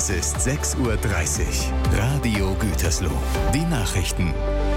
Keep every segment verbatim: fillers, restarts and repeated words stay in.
Es ist sechs Uhr dreißig. Radio Gütersloh. Die Nachrichten.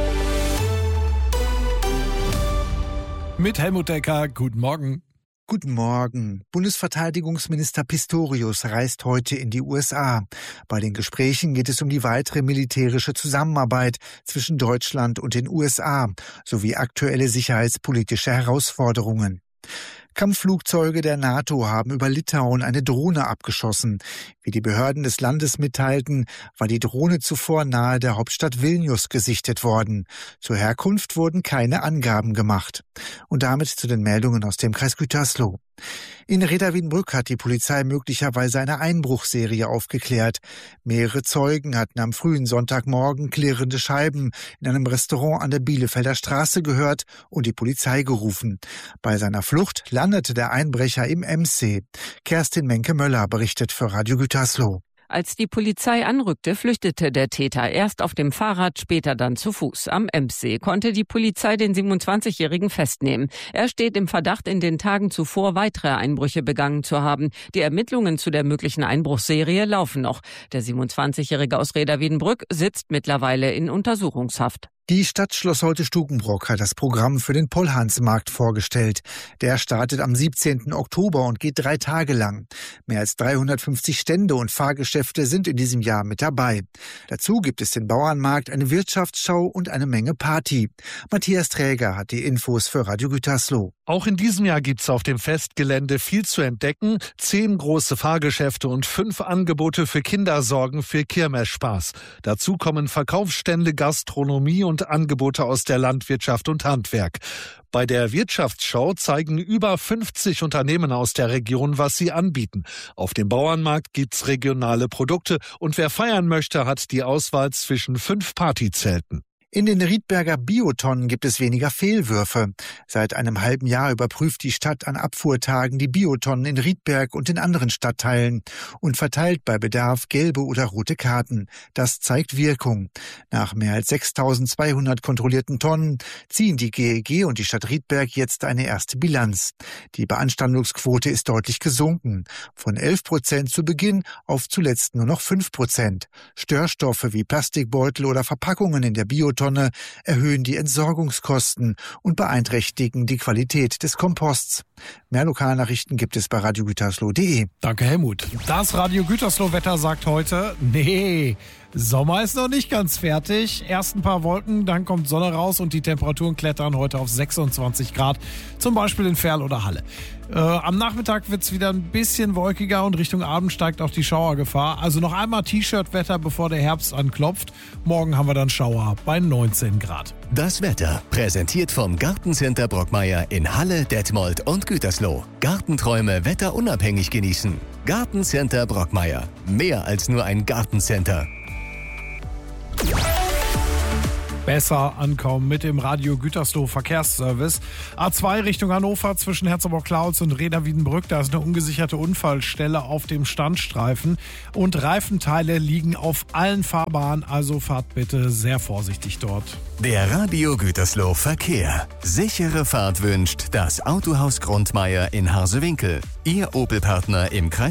Mit Helmut Decker, guten Morgen. Guten Morgen. Bundesverteidigungsminister Pistorius reist heute in die U S A. Bei den Gesprächen geht es um die weitere militärische Zusammenarbeit zwischen Deutschland und den U S A sowie aktuelle sicherheitspolitische Herausforderungen. Kampfflugzeuge der NATO haben über Litauen eine Drohne abgeschossen. Wie die Behörden des Landes mitteilten, war die Drohne zuvor nahe der Hauptstadt Vilnius gesichtet worden. Zur Herkunft wurden keine Angaben gemacht. Und damit zu den Meldungen aus dem Kreis Gütersloh. In Reda-Wiedenbrück hat die Polizei möglicherweise eine Einbruchserie aufgeklärt. Mehrere Zeugen hatten am frühen Sonntagmorgen klirrende Scheiben in einem Restaurant an der Bielefelder Straße gehört und die Polizei gerufen. Bei seiner Flucht landete der Einbrecher im Emsee. Kerstin Menke-Möller berichtet für Radio Gütersloh. Als die Polizei anrückte, flüchtete der Täter erst auf dem Fahrrad, später dann zu Fuß. Am Emsee konnte die Polizei den siebenundzwanzigjährigen festnehmen. Er steht im Verdacht, in den Tagen zuvor weitere Einbrüche begangen zu haben. Die Ermittlungen zu der möglichen Einbruchsserie laufen noch. Der siebenundzwanzigjährige aus Reda-Wiedenbrück sitzt mittlerweile in Untersuchungshaft. Die Stadt Schloss Holte-Stukenbrock hat das Programm für den Pollhansmarkt vorgestellt. Der startet am siebzehnten Oktober und geht drei Tage lang. Mehr als dreihundertfünfzig Stände und Fahrgeschäfte sind in diesem Jahr mit dabei. Dazu gibt es den Bauernmarkt, eine Wirtschaftsschau und eine Menge Party. Matthias Träger hat die Infos für Radio Gütersloh. Auch in diesem Jahr gibt's auf dem Festgelände viel zu entdecken. Zehn große Fahrgeschäfte und fünf Angebote für Kinder sorgen für Kirmesspaß. Dazu kommen Verkaufsstände, Gastronomie und Angebote aus der Landwirtschaft und Handwerk. Bei der Wirtschaftsschau zeigen über fünfzig Unternehmen aus der Region, was sie anbieten. Auf dem Bauernmarkt gibt's regionale Produkte und wer feiern möchte, hat die Auswahl zwischen fünf Partyzelten. In den Riedberger Biotonnen gibt es weniger Fehlwürfe. Seit einem halben Jahr überprüft die Stadt an Abfuhrtagen die Biotonnen in Riedberg und in anderen Stadtteilen und verteilt bei Bedarf gelbe oder rote Karten. Das zeigt Wirkung. Nach mehr als sechstausendzweihundert kontrollierten Tonnen ziehen die G E G und die Stadt Riedberg jetzt eine erste Bilanz. Die Beanstandungsquote ist deutlich gesunken. Von elf Prozent zu Beginn auf zuletzt nur noch fünf Prozent. Störstoffe wie Plastikbeutel oder Verpackungen in der Biotonne Tonne erhöhen die Entsorgungskosten und beeinträchtigen die Qualität des Komposts. Mehr Lokalnachrichten gibt es bei radio gütersloh punkt de. Danke, Helmut. Das Radio Gütersloh-Wetter sagt heute, nee, Sommer ist noch nicht ganz fertig. Erst ein paar Wolken, dann kommt Sonne raus und die Temperaturen klettern heute auf sechsundzwanzig Grad, zum Beispiel in Ferl oder Halle. Äh, am Nachmittag wird es wieder ein bisschen wolkiger und Richtung Abend steigt auch die Schauergefahr. Also noch einmal T-Shirt-Wetter, bevor der Herbst anklopft. Morgen haben wir dann Schauer bei neunzehn Grad. Das Wetter präsentiert vom Gartencenter Brockmeier in Halle, Detmold und Gütersloh. Gartenträume wetterunabhängig genießen. Gartencenter Brockmeier. Mehr als nur ein Gartencenter. Besser ankommen mit dem Radio Gütersloh Verkehrsservice. A zwei Richtung Hannover zwischen Herzogenaurach und Reda-Wiedenbrück. Da ist eine ungesicherte Unfallstelle auf dem Standstreifen. Und Reifenteile liegen auf allen Fahrbahnen. Also fahrt bitte sehr vorsichtig dort. Der Radio Gütersloh Verkehr. Sichere Fahrt wünscht das Autohaus Grundmeier in Harsewinkel. Ihr Opel-Partner im Kreis